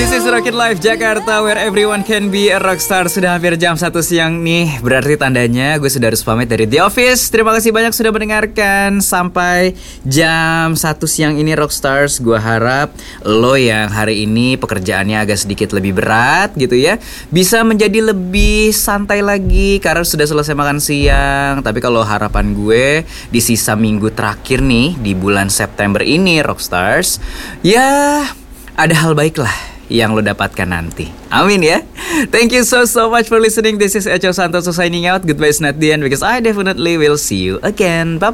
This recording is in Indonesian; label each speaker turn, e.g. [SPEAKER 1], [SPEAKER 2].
[SPEAKER 1] This is Rocket Life Jakarta, where everyone can be a rockstar. Sudah hampir jam 1 siang nih, berarti tandanya gue sudah harus pamit dari The Office. Terima kasih banyak sudah mendengarkan sampai jam 1 siang ini Rockstars. Gue harap lo yang hari ini pekerjaannya agak sedikit lebih berat gitu ya, bisa menjadi lebih santai lagi karena sudah selesai makan siang. Tapi kalau harapan gue di sisa minggu terakhir nih di bulan September ini Rockstars, ya ada hal baik lah yang lo dapatkan nanti. Amin ya. Thank you so much for listening. This is Echo Santoso signing out. Goodbye is not the end because I definitely will see you again. Bye bye.